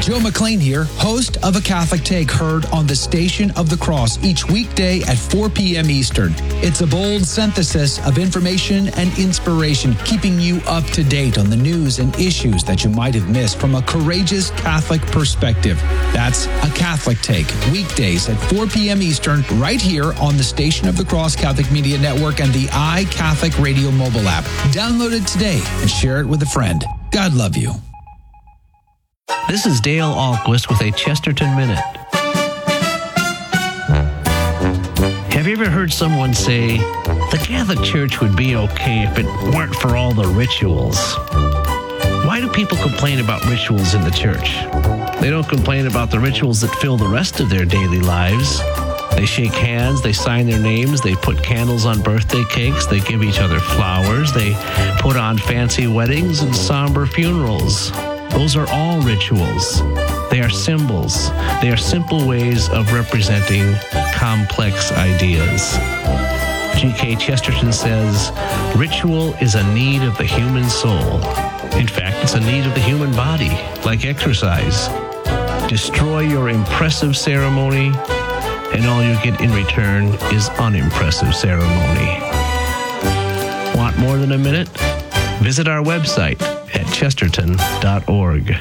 Joe McLean here, host of A Catholic Take, heard on the Station of the Cross each weekday at 4 p.m. Eastern. It's a bold synthesis of information and inspiration, keeping you up to date on the news and issues that you might have missed from a courageous Catholic perspective. That's A Catholic Take, weekdays at 4 p.m. Eastern, right here on the Station of the Cross Catholic Media Network and the iCatholic Radio mobile app. Download it today and share it with a friend. God love you. This is Dale Ahlquist with a Chesterton Minute. Have you ever heard someone say, the Catholic Church would be okay if it weren't for all the rituals? Why do people complain about rituals in the church? They don't complain about the rituals that fill the rest of their daily lives. They shake hands, they sign their names, they put candles on birthday cakes, they give each other flowers, they put on fancy weddings and somber funerals. Those are all rituals. They are symbols. They are simple ways of representing complex ideas. G.K. Chesterton says, ritual is a need of the human soul. In fact, it's a need of the human body, like exercise. Destroy your impressive ceremony, and all you get in return is unimpressive ceremony. Want more than a minute? Visit our website at chesterton.org.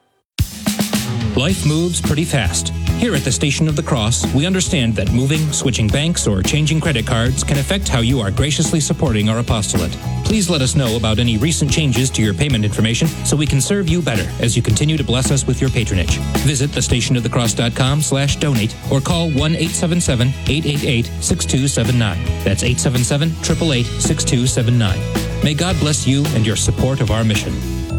Life moves pretty fast. Here at the Station of the Cross, we understand that moving, switching banks, or changing credit cards can affect how you are graciously supporting our apostolate. Please let us know about any recent changes to your payment information so we can serve you better as you continue to bless us with your patronage. Visit thestationofthecross.com/donate or call 1-877-888-6279. That's 877-888-6279. May God bless you and your support of our mission.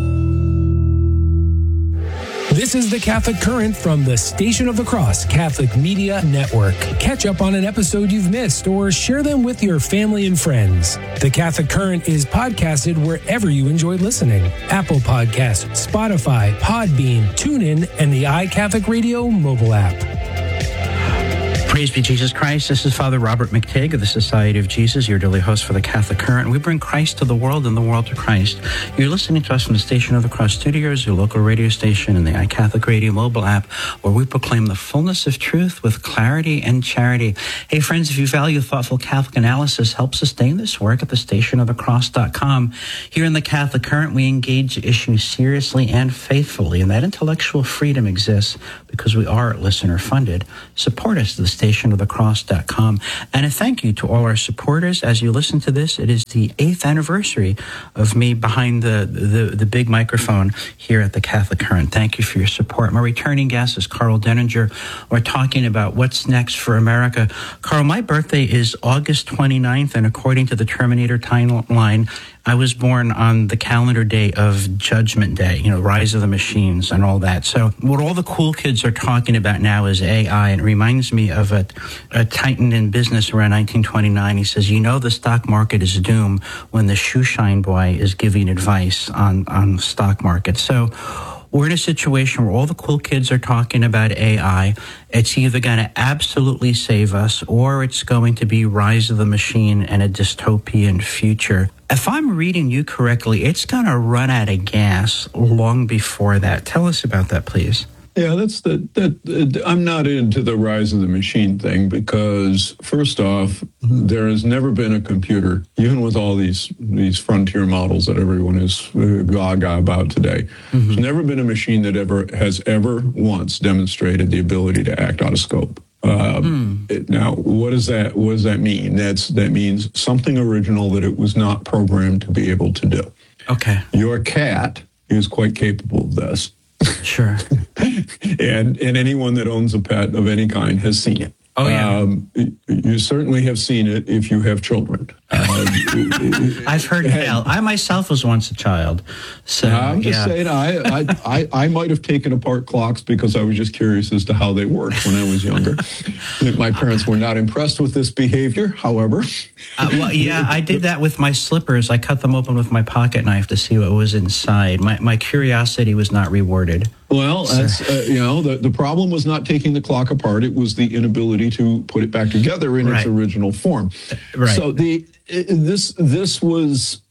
This is the Catholic Current from the Station of the Cross Catholic Media Network. Catch up on an episode you've missed or share them with your family and friends. The Catholic Current is podcasted wherever you enjoy listening. Apple Podcasts, Spotify, Podbean, TuneIn, and the iCatholic Radio mobile app. Praise be Jesus Christ. This is Father Robert McTigg of the Society of Jesus, your daily host for the Catholic Current. We bring Christ to the world and the world to Christ. You're listening to us from the Station of the Cross Studios, your local radio station, and the iCatholic Radio mobile app, where we proclaim the fullness of truth with clarity and charity. Hey, friends, if you value thoughtful Catholic analysis, help sustain this work at thestationofthecross.com. Here in the Catholic Current, we engage issues seriously and faithfully, and that intellectual freedom exists because we are listener-funded. Support us at thestationofthecross.com. And a thank you to all our supporters. As you listen to this, it is the 8th anniversary of me behind the big microphone here at the Catholic Current. Thank you for your support. My returning guest is Carl Denninger. We're talking about what's next for America. Carl, my birthday is August 29th, and according to the Terminator timeline, I was born on the calendar day of Judgment Day, Rise of the Machines and all that. So what all the cool kids are talking about now is AI. And it reminds me of a titan in business around 1929. He says, the stock market is doomed when the shoeshine boy is giving advice on the stock market. So we're in a situation where all the cool kids are talking about AI. It's either going to absolutely save us or it's going to be Rise of the Machine and a dystopian future. If I'm reading you correctly, it's going to run out of gas long before that. Tell us about that, please. Yeah, I'm not into the Rise of the Machine thing because, first off, there has never been a computer, even with all these frontier models that everyone is gaga about today. Mm-hmm. There's never been a machine that has ever once demonstrated the ability to act out of scope. Now, what does that mean? That means something original that it was not programmed to be able to do. Okay. Your cat is quite capable of this. Sure. and anyone that owns a pet of any kind has seen it. Oh, yeah. You certainly have seen it if you have children. I've heard tell. I myself was once a child. So I'm just saying, I might have taken apart clocks because I was just curious as to how they worked when I was younger. My parents were not impressed with this behavior, however. I did that with my slippers. I cut them open with my pocket knife to see what was inside. My curiosity was not rewarded. Well, that's, the problem was not taking the clock apart. It was the inability to put it back together in its original form. Right. So this was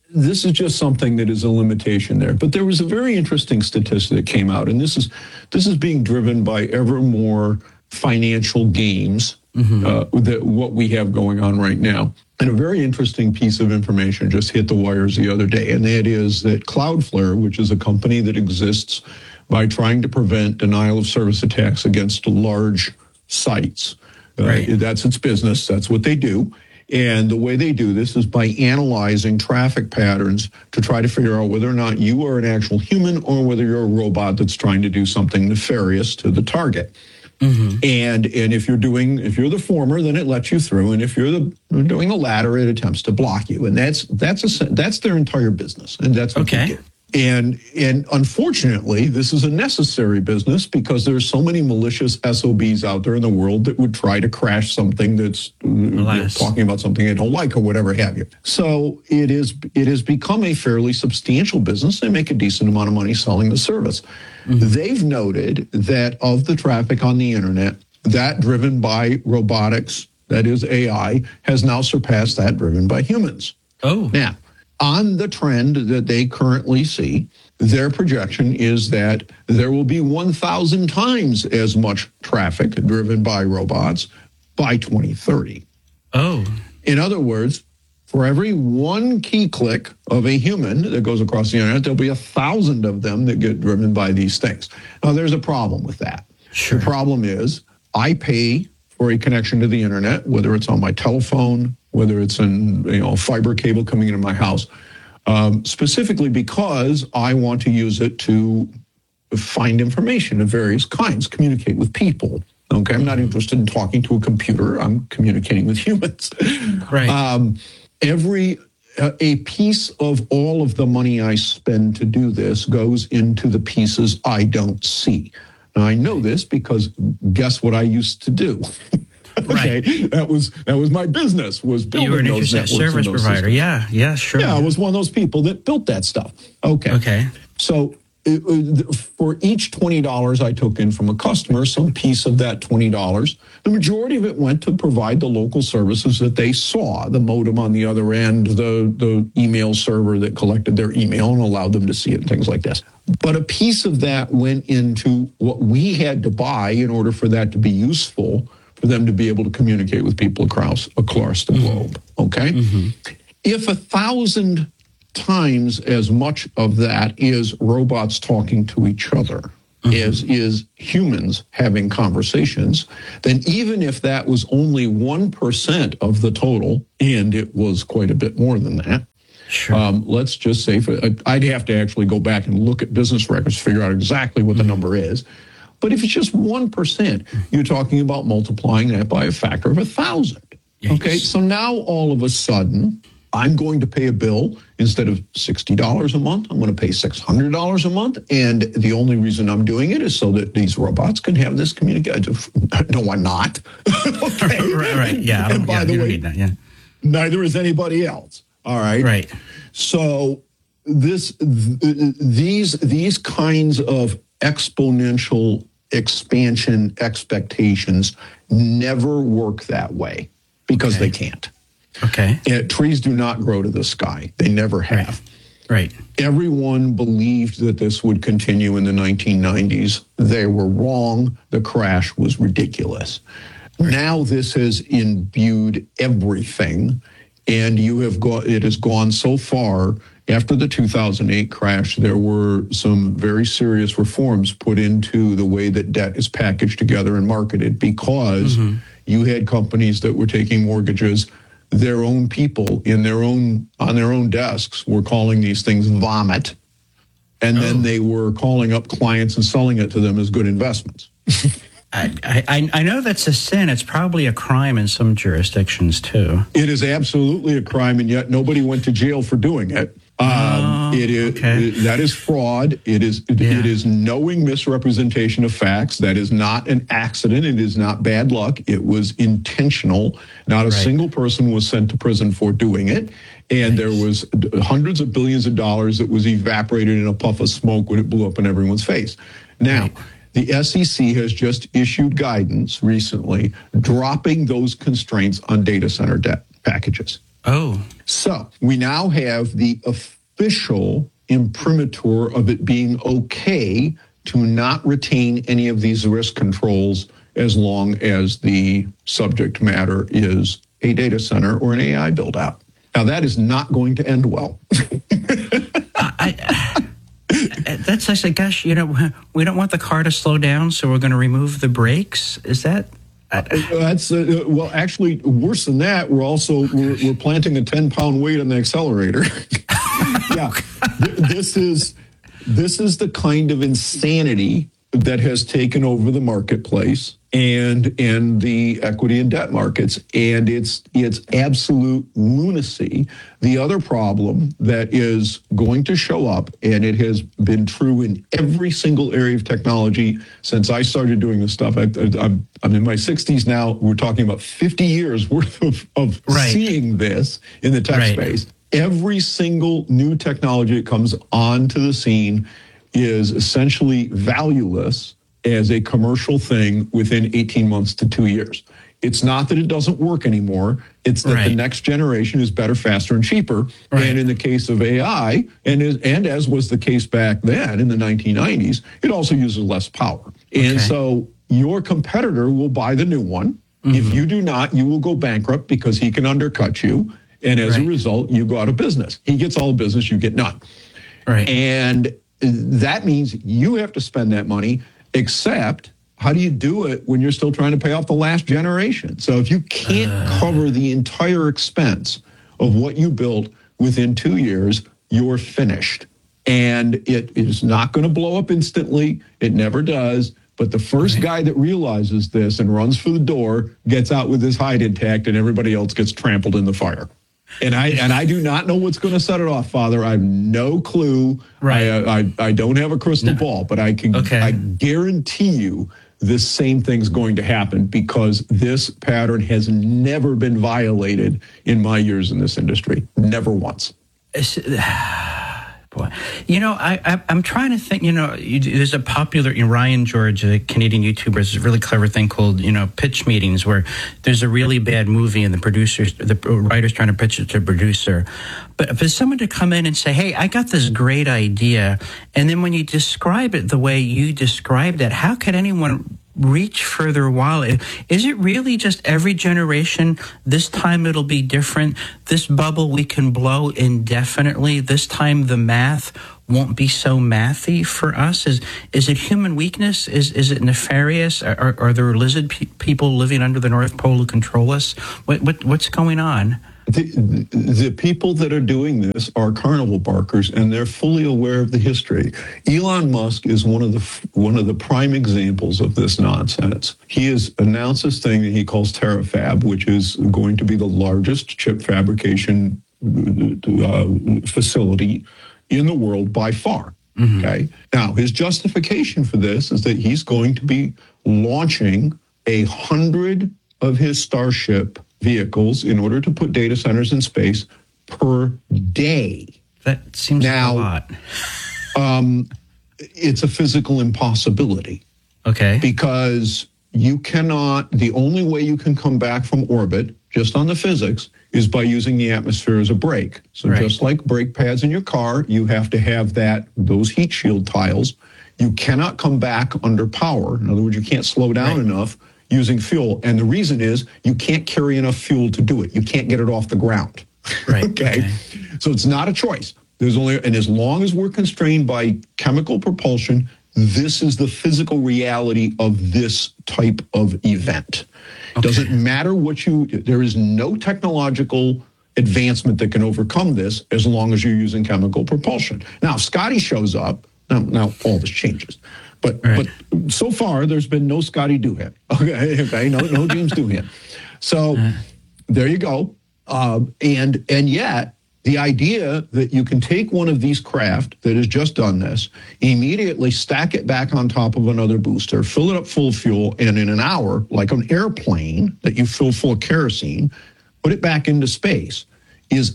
this is just something that is a limitation there. But there was a very interesting statistic that came out, and this is being driven by ever more financial games that what we have going on right now. And a very interesting piece of information just hit the wires the other day, and that is that Cloudflare, which is a company that exists by trying to prevent denial of service attacks against large sites. Right. That's its business. That's what they do. And the way they do this is by analyzing traffic patterns to try to figure out whether or not you are an actual human or whether you're a robot that's trying to do something nefarious to the target. And if you're the former, then it lets you through, and if you're doing the latter, it attempts to block you, and that's their entire business, and that's what they do. And unfortunately, this is a necessary business because there's so many malicious SOBs out there in the world that would try to crash something that's talking about something they don't like or whatever have you. So it has become a fairly substantial business. They make a decent amount of money selling the service. They've noted that of the traffic on the internet, that driven by robotics, that is AI, has now surpassed that driven by humans. Oh. Now, on the trend that they currently see, their projection is that there will be 1,000 times as much traffic driven by robots by 2030. Oh. In other words, for every one key click of a human that goes across the internet, there'll be 1,000 of them that get driven by these things. Now, there's a problem with that. Sure. The problem is I pay for a connection to the internet, whether it's on my telephone, whether it's in fiber cable coming into my house, specifically because I want to use it to find information of various kinds, communicate with people. Okay, I'm not interested in talking to a computer. I'm communicating with humans. Right. A piece of all of the money I spend to do this goes into the pieces I don't see. Now, I know this because guess what I used to do? Okay, right. That was my business, was building those networks. You were an internet service provider. Systems. Yeah, sure. Yeah, I was one of those people that built that stuff. Okay. So for each $20 I took in from a customer, some piece of that $20, the majority of it went to provide the local services that they saw, the modem on the other end, the email server that collected their email and allowed them to see it, and things like this. But a piece of that went into what we had to buy in order for that to be useful, for them to be able to communicate with people across the globe, okay? If 1,000 times as much of that is robots talking to each other as is humans having conversations, then even if that was only 1% of the total, and it was quite a bit more than that, let's just say, I'd have to actually go back and look at business records to figure out exactly what the number is. But if it's just 1%, you're talking about multiplying that by a factor of 1,000. Okay, so now all of a sudden, I'm going to pay a bill instead of $60 a month. I'm going to pay $600 a month. And the only reason I'm doing it is so that these robots can have this communication. No, I'm not. Okay? Right. Yeah. And by the way, neither is anybody else. All right. Right. So these kinds of exponential expansion expectations never work that way because they can't. Okay. Trees do not grow to the sky. They never have. Right. Everyone believed that this would continue in the 1990s. They were wrong. The crash was ridiculous. Right. Now this has imbued everything, and it has gone so far. After the 2008 crash, there were some very serious reforms put into the way that debt is packaged together and marketed because you had companies that were taking mortgages. Their own people on their own desks were calling these things vomit, and then they were calling up clients and selling it to them as good investments. I know that's a sin. It's probably a crime in some jurisdictions too. It is absolutely a crime, and yet nobody went to jail for doing it. That is fraud. It is knowing misrepresentation of facts. That is not an accident. It is not bad luck. It was intentional. Not a single person was sent to prison for doing it. And there was hundreds of billions of dollars that was evaporated in a puff of smoke when it blew up in everyone's face. Now, the SEC has just issued guidance recently dropping those constraints on data center debt packages. Oh. So we now have the official imprimatur of it being okay to not retain any of these risk controls as long as the subject matter is a data center or an AI build out. Now, that is not going to end well. That's actually, gosh, we don't want the car to slow down, so we're going to remove the brakes. Is that? That's well, actually, worse than that. We're planting a 10-pound weight on the accelerator. Yeah, this is the kind of insanity that has taken over the marketplace and the equity and debt markets, and it's absolute lunacy. The other problem that is going to show up, and it has been true in every single area of technology since I started doing this stuff. I'm in my 60s now. We're talking about 50 years worth of seeing this in the tech space. Every single new technology that comes onto the scene is essentially valueless as a commercial thing within 18 months to 2 years. It's not that it doesn't work anymore. It's that the next generation is better, faster, and cheaper. And in the case of AI, and as was the case back then in the 1990s, it also uses less power. And so your competitor will buy the new one. If you do not, you will go bankrupt because he can undercut you. And as a result, you go out of business. He gets all the business, you get none. And that means you have to spend that money, except how do you do it when you're still trying to pay off the last generation? So if you can't cover the entire expense of what you built within 2 years, you're finished. And it is not going to blow up instantly. It never does. But the first guy that realizes this and runs for the door gets out with his hide intact, and everybody else gets trampled in the fire. And I do not know what's going to set it off, Father. I have no clue. I don't have a crystal ball, but I guarantee you the same thing's going to happen because this pattern has never been violated in my years in this industry. Never once. Boy. I'm trying to think, there's a popular, Ryan George, a Canadian YouTuber, has a really clever thing called, pitch meetings, where there's a really bad movie and the writer's trying to pitch it to a producer. But for someone to come in and say, hey, I got this great idea, and then when you describe it the way you described it, how could anyone reach further while is it really just every generation, this time it'll be different, this bubble we can blow indefinitely, this time the math won't be so mathy for us? Is it human weakness? Is it nefarious? Are there lizard people living under the North Pole who control us? What's going on? The people that are doing this are carnival barkers, and they're fully aware of the history. Elon Musk is one of the prime examples of this nonsense. He has announced this thing that he calls TerraFab, which is going to be the largest chip fabrication facility in the world by far. Okay. Now, his justification for this is that he's going to be launching 100 of his Starship vehicles in order to put data centers in space per day. That seems like a lot. It's a physical impossibility. Okay. Because you cannot, the only way you can come back from orbit, just on the physics, is by using the atmosphere as a brake. So just like brake pads in your car, you have to have those heat shield tiles. You cannot come back under power. In other words, you can't slow down enough using fuel. And the reason is you can't carry enough fuel to do it. You can't get it off the ground. Okay. So it's not a choice. And as long as we're constrained by chemical propulsion, this is the physical reality of this type of event. Doesn't matter there is no technological advancement that can overcome this as long as you're using chemical propulsion. Now, Scotty shows up. Now all this changes. But so far, there's been no Scotty Doohan. Okay, no James Doohan. So there you go. And yet, the idea that you can take one of these craft that has just done this, immediately stack it back on top of another booster, fill it up full of fuel, and in an hour, like an airplane that you fill full of kerosene, put it back into space, you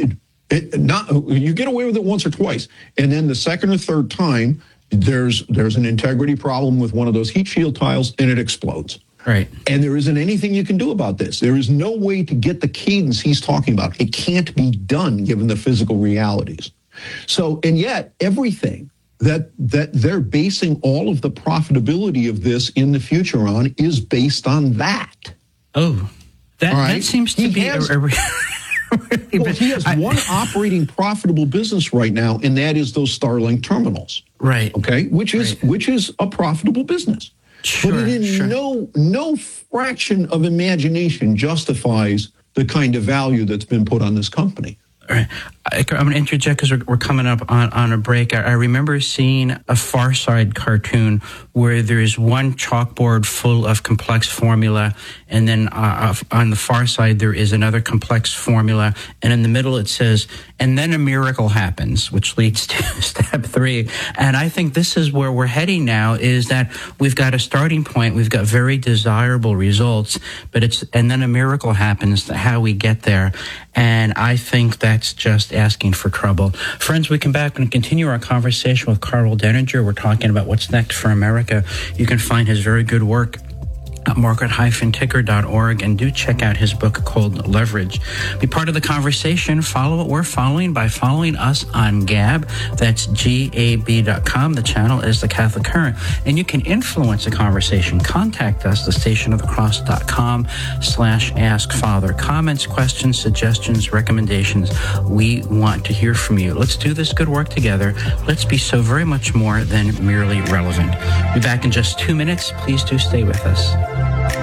get away with it once or twice. And then the second or third time, there's an integrity problem with one of those heat shield tiles, and it explodes. Right. And there isn't anything you can do about this. There is no way to get the cadence he's talking about. It can't be done given the physical realities. So, and yet everything that they're basing all of the profitability of this in the future on is based on that. Oh, that seems to be... Well, he has one operating profitable business right now, and that is those Starlink terminals. Right. Okay, which is a profitable business. Sure, but it in no fraction of imagination justifies the kind of value that's been put on this company. All right. I'm going to interject because we're coming up on a break. I remember seeing a Far Side cartoon where there's one chalkboard full of complex formula, and then on the far side there is another complex formula, and in the middle it says, and then a miracle happens, which leads to step 3. And I think this is where we're heading now, is that we've got a starting point, we've got very desirable results, but and then a miracle happens, how we get there. And I think that's just asking for trouble. Friends, we come back and continue our conversation with Karl Denninger. We're talking about what's next for America. You can find his very good work at market-ticker.org, and do check out his book called Leverage. Be part of the conversation. Follow what we're following by following us on Gab. That's gab.com. The channel is The Catholic Current. And you can influence the conversation. Contact us, thestationofthecross.com/askfather. Comments, questions, suggestions, recommendations. We want to hear from you. Let's do this good work together. Let's be so very much more than merely relevant. Be back in just 2 minutes. Please do stay with us.